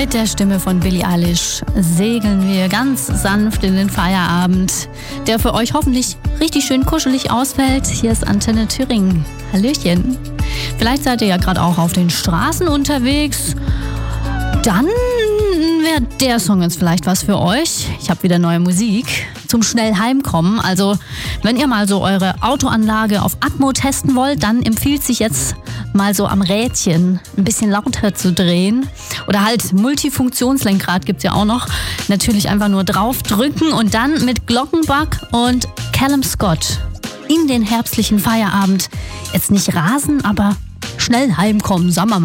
Mit der Stimme von Billie Eilish segeln wir ganz sanft in den Feierabend, der für euch hoffentlich richtig schön kuschelig ausfällt. Hier ist Antenne Thüringen. Hallöchen. Vielleicht seid ihr ja gerade auch auf den Straßen unterwegs. Dann wäre der Song jetzt vielleicht was für euch. Ich habe wieder neue Musik zum schnell heimkommen. Also wenn ihr mal so eure Autoanlage auf Atmo testen wollt, dann empfiehlt sich jetzt mal so am Rädchen ein bisschen lauter zu drehen. Oder halt Multifunktionslenkrad gibt's ja auch noch. Natürlich einfach nur draufdrücken und dann mit Glockenbach und Callum Scott in den herbstlichen Feierabend. Jetzt nicht rasen, aber schnell heimkommen, sagen wir mal.